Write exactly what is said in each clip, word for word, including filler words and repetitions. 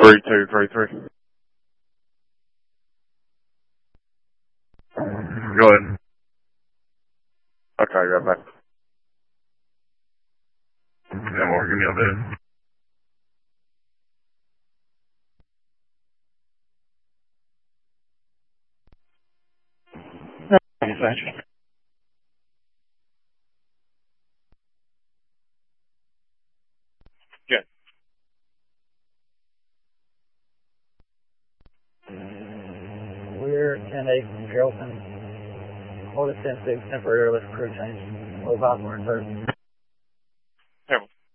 three two three three. Go ahead. Okay, right back. Yeah, well, give me a bit. Dispatch. Yeah. We're ten eight from Geraldton. Hold it ten six, temporary lift crew change. Low volume reverse. Yeah.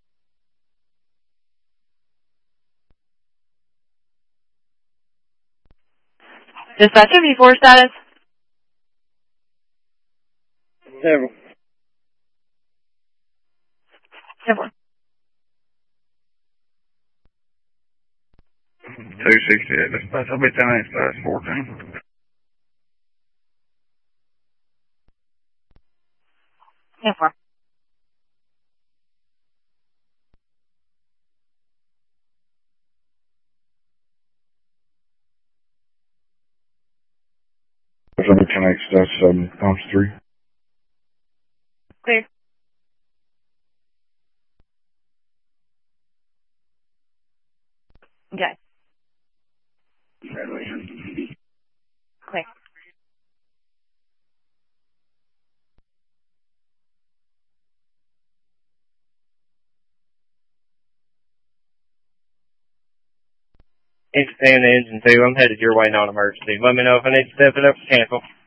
Dispatcher V four status. Several. Several. two sixty-eight, dispatch. I'll be ten eight, dispatch fourteen. Several. I'll be ten eight, dispatch seven, times three. Clear. Okay. Clear. Expand the engine two. I'm headed your way, non-emergency. Let me know if I need to step it up or cancel.